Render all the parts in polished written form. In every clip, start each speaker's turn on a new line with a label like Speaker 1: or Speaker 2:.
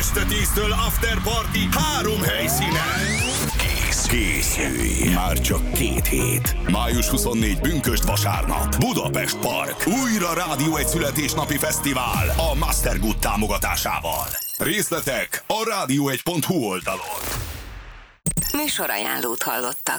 Speaker 1: Este 10-től After Party 3 helyszínen. Készülj! Már csak 2 hét. Május 24 pünkösd vasárnap. Budapest Park. Újra Rádió 1 születésnapi fesztivál a Master Good támogatásával. Részletek a radio1.hu oldalon.
Speaker 2: Műsorajánlót hallottak.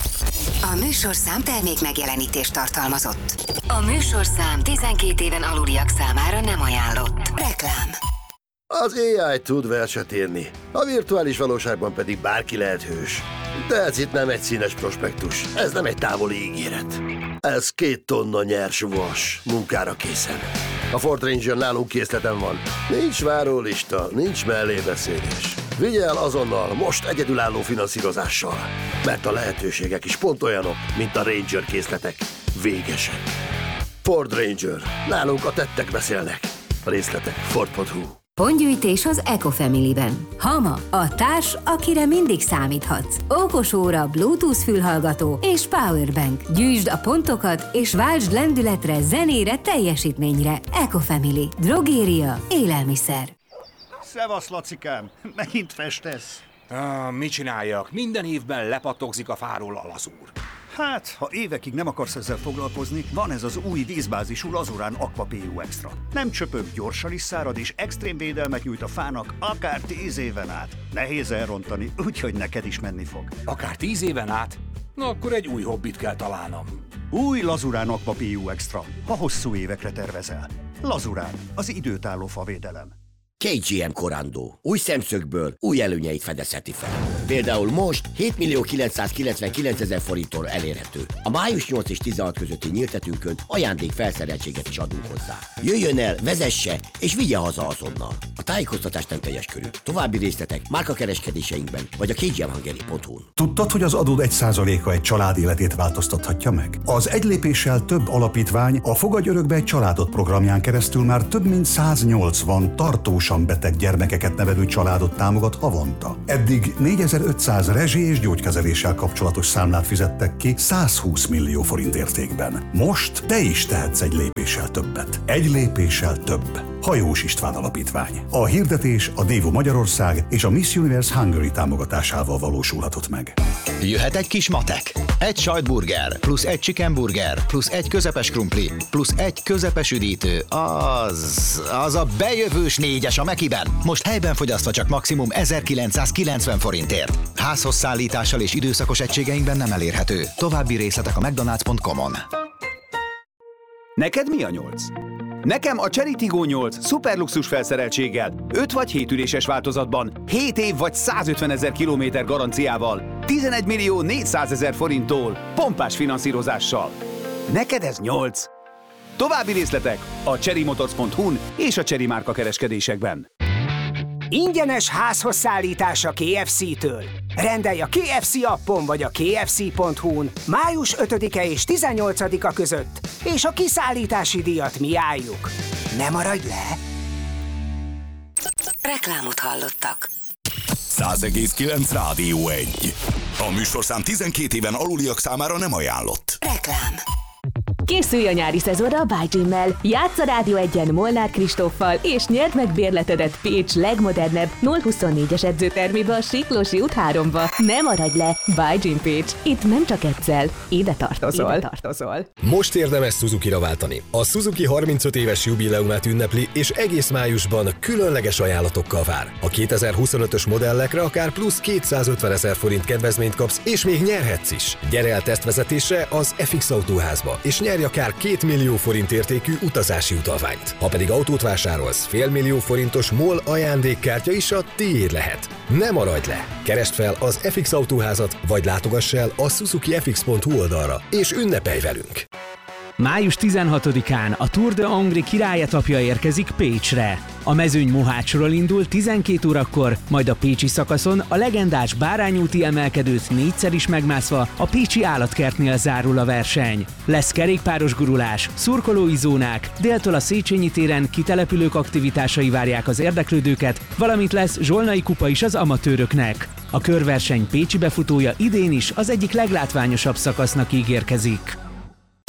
Speaker 2: A műsorszám termék megjelenítést tartalmazott. A műsorszám 12 éven aluliak számára nem ajánlott. Reklám.
Speaker 3: Az AI tud verset írni, a virtuális valóságban pedig bárki lehet hős. De ez itt nem egy színes prospektus, ez nem egy távoli ígéret. Ez 2 tonna nyers vas, munkára készen. A Ford Ranger nálunk készleten van. Nincs várólista, nincs mellébeszélés. Vigye el azonnal, most egyedülálló finanszírozással. Mert a lehetőségek is pont olyanok, mint a Ranger készletek. Végesek. Ford Ranger. Nálunk a tettek beszélnek. A részletek Ford.hu.
Speaker 4: Pontgyűjtés az Ecofamily-ben. Hama, a társ, akire mindig számíthatsz. Okos óra, Bluetooth fülhallgató és powerbank. Gyűjtsd a pontokat és váltsd lendületre, zenére, teljesítményre. Ecofamily. Drogéria, élelmiszer.
Speaker 5: Szevasz, Lacikám! Megint festesz?
Speaker 6: Mit csináljak? Minden évben lepattogzik a fáról a lazúr.
Speaker 5: Hát, ha évekig nem akarsz ezzel foglalkozni, van ez az új vízbázisú Lazurán Aqua PU Extra. Nem csöpög, gyorsan is szárad, és extrém védelmet nyújt a fának akár 10 éven át. Nehéz elrontani, úgyhogy neked is menni fog.
Speaker 6: Akár 10 éven át? Na akkor egy új hobbit kell találnom.
Speaker 5: Új Lazurán Aqua PU Extra, ha hosszú évekre tervezel. Lazurán, az időtálló favédelem.
Speaker 7: KGM Corando. Új szemszögből új előnyeit fedezheti fel. Például most 7.999.000 forinttól elérhető. A május 8 és 16 közötti nyíltetünkön ajándék felszereltséget is adunk hozzá. Jöjjön el, vezesse és vigye haza azonnal. A tájékoztatás nem teljes körű. További részletek márkakereskedéseinkben vagy a kgmhungary.hu-n.
Speaker 8: Tudtad, hogy az adód 1%-a egy család életét változtathatja meg? Az Egy lépéssel több alapítvány a Fogadj örökbe egy családot programján keresztül már több mint 180 tartósan beteg gyermekeket nevelő családot támogat havonta. Eddig 4500 rezsi és gyógykezeléssel kapcsolatos számlát fizettek ki 120 millió forint értékben. Most te is tehetsz egy lépéssel többet. Egy lépéssel több. Hajós István Alapítvány. A hirdetés a Dévo Magyarország és a Miss Universe Hungary támogatásával valósulhatott meg.
Speaker 9: Jöhet egy kis matek. Egy sajtburger, plusz egy chicken burger, plusz egy közepes krumpli, plusz egy közepes üdítő. Az a bejövős 4-es a Mekiben. Most helyben fogyasztva csak maximum 1990 forintért. Házhoz szállítással és időszakos egységeinkben nem elérhető. További részletek a mcdonalds.com-on.
Speaker 10: Neked mi a 8? Nekem a Chery Tiggo 8 szuperluxus felszereltséggel, 5 vagy 7 üléses változatban, 7 év vagy 150 000 kilométer garanciával, 11.400.000 forinttól, pompás finanszírozással. Neked ez 8? További részletek a cherrymotors.hu-n és a Chery márka kereskedésekben.
Speaker 11: Ingyenes házhoz szállítás a KFC-től. Rendelj a KFC appon vagy a kfc.hu-n május 5-e és 18-a között, és a kiszállítási díjat mi álljuk. Ne maradj le!
Speaker 2: Reklámot hallottak.
Speaker 1: 100,9 Rádió 1. A műsorszám 12 éven aluliak számára nem ajánlott.
Speaker 2: Reklám.
Speaker 12: Készülj a nyári szezonra a By Gymmel. Játsz a Rádió 1-en Molnár Kristóffal, és nyerd meg bérletedet Pécs legmodernebb 0-24-es edzőtermébe a Siklósi út 3-ba. Ne maradj le! By Gym Pécs. Itt nem csak egyszer, ide tartozol.
Speaker 13: Most érdemes Suzuki-ra váltani. A Suzuki 35 éves jubileumát ünnepli, és egész májusban különleges ajánlatokkal vár. A 2025-ös modellekre akár plusz 250 000 forint kedvezményt kapsz, és még nyerhetsz is. Gyere el tesztvezetésre az FX Autóházba, és nyerj akár 2 millió forint értékű utazási utalványt. Ha pedig autót vásárolsz, fél millió forintos MOL ajándékkártya is a tiéd lehet. Ne maradj le! Keresd fel az FX Autóházat, vagy látogass el a suzukifx.hu oldalra, és ünnepelj velünk!
Speaker 14: Május 16-án a Tour de Hongrie királlyetapja érkezik Pécsre. A mezőny Mohácsról indul 12 órakor, majd a pécsi szakaszon a legendás bárányúti emelkedőt 4-szer is megmászva a pécsi állatkertnél zárul a verseny. Lesz kerékpáros gurulás, szurkolói zónák, déltől a Széchenyi téren kitelepülők aktivitásai várják az érdeklődőket, valamint lesz zsolnai kupa is az amatőröknek. A körverseny pécsi befutója idén is az egyik leglátványosabb szakasznak ígérkezik.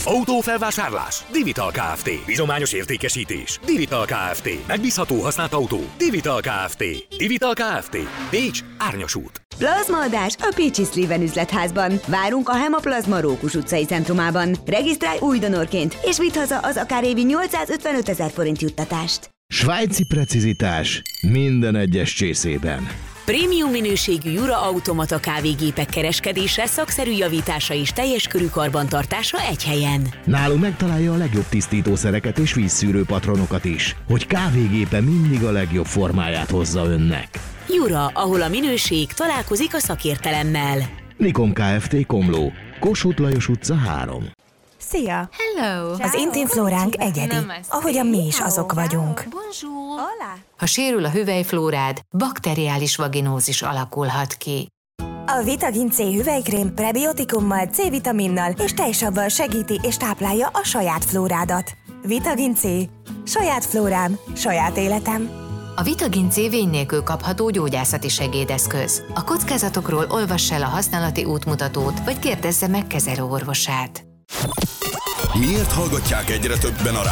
Speaker 13: Autófelvásárlás. Divital Kft. Bizományos értékesítés. Divital Kft. Megbízható használt autó. Divital Kft. Divital Kft. Pécs, Árnyas út.
Speaker 15: Plazmaadás a Pécsi Szliven üzletházban. Várunk a Hemaplazma Rókus utcai centrumában. Regisztrálj új donorként, és vidd haza az akár évi 855 000 forint juttatást.
Speaker 16: Svájci precizitás minden egyes csészében.
Speaker 17: Prémium minőségű Jura automata kávégépek kereskedése, szakszerű javítása és teljes körű karbantartása egy helyen.
Speaker 16: Nálunk megtalálja a legjobb tisztítószereket és vízszűrő patronokat is, hogy kávégépe mindig a legjobb formáját hozza önnek.
Speaker 17: Jura, ahol a minőség találkozik a szakértelemmel.
Speaker 16: Nikon Kft. Komló, Kossuth Lajos utca 3.
Speaker 18: Szia!
Speaker 19: Hello!
Speaker 18: Az intim flóránk egyedi, ahogyan mi is azok vagyunk.
Speaker 19: Ha sérül a hüvelyflórád, bakteriális vaginózis alakulhat ki.
Speaker 18: A Vitagin C hüvelykrém prebiotikummal, C-vitaminnal és tejsavval segíti és táplálja a saját flórádat. Vitagin C. Saját flórám, saját életem.
Speaker 19: A Vitagin C vény nélkül kapható gyógyászati segédeszköz. A kockázatokról olvass el a használati útmutatót, vagy kérdezze meg kezelőorvosát.
Speaker 1: Miért hallgatják egyre többen a